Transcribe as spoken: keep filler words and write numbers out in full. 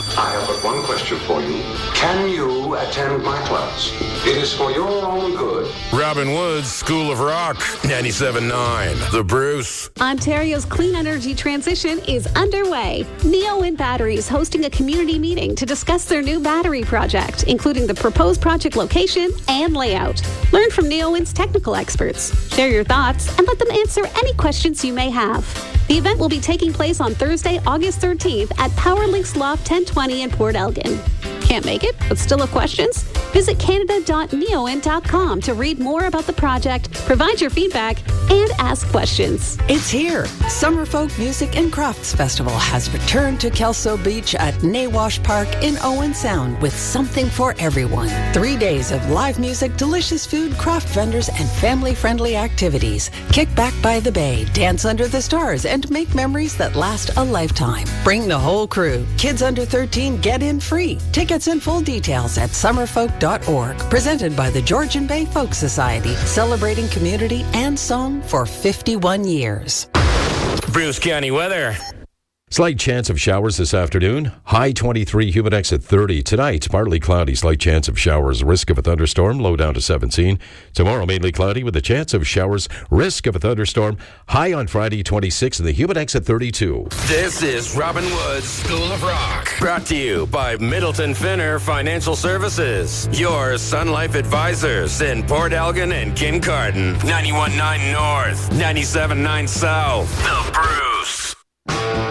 I have but one question for you. Can you attend my class? It is for your own good. Robin Woods, School of Rock, ninety-seven point nine. The Bruce. Ontario's clean energy transition is underway. Neowind Batteries hosting a community meeting to discuss their new battery project, including the proposed project location and layout. Learn from Neowind's technical experts. Share your thoughts and let them answer any questions you may have. The event will be taking place on Thursday, August thirteenth at Powerlinks Loft ten twenty in Port Elgin. Can't make it, but still have questions? Visit canada dot neowind dot com to read more about the project, provide your feedback, and ask questions. It's here. Summer Folk Music and Crafts Festival has returned to Kelso Beach at Nawash Park in Owen Sound with something for everyone. Three days of live music, delicious food, craft vendors, and family-friendly activities. Kick back by the bay, dance under the stars, and make memories that last a lifetime. Bring the whole crew. Kids under thirteen get in free. Tickets and full details at summerfolk dot org. Presented by the Georgian Bay Folk Society, celebrating community and song for fifty-one years. Bruce County weather. Slight chance of showers this afternoon. High twenty-three, humid X at thirty. Tonight, partly cloudy, slight chance of showers. Risk of a thunderstorm, low down to seventeen. Tomorrow, mainly cloudy with a chance of showers. Risk of a thunderstorm. High on Friday, twenty-six, and the humid X at thirty-two. This is Robin Woods, School of Rock. Brought to you by Middleton Finner Financial Services. Your Sun Life advisors in Port Elgin and Kincardine. ninety-one point nine North, ninety-seven point nine South. The Bruce.